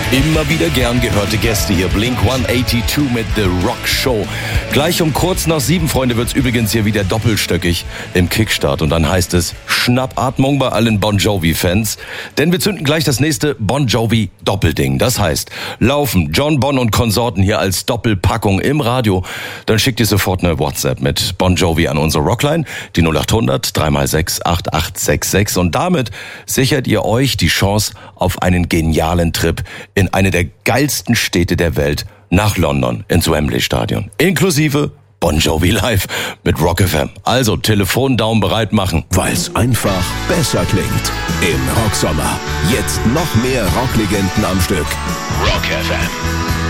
Immer wieder gern gehörte Gäste hier. Blink-182 mit The Rock Show. Gleich um kurz nach 7, Freunde, wird's übrigens hier wieder doppelstöckig im Kickstart. Und dann heißt es Schnappatmung bei allen Bon Jovi-Fans. Denn wir zünden gleich das nächste Bon Jovi-Doppelding. Das heißt, laufen John Bon und Konsorten hier als Doppelpackung im Radio. Dann schickt ihr sofort eine WhatsApp mit Bon Jovi an unsere Rockline, die 0800 3x6 8866. Und damit sichert ihr euch die Chance auf einen genialen Trip in eine der geilsten Städte der Welt, nach London, ins Wembley Stadion. Inklusive Bon Jovi live mit Rock FM. Also Telefondaumen bereit machen. Weil's einfach besser klingt. Im Rocksommer. Jetzt noch mehr Rocklegenden am Stück. Rock FM.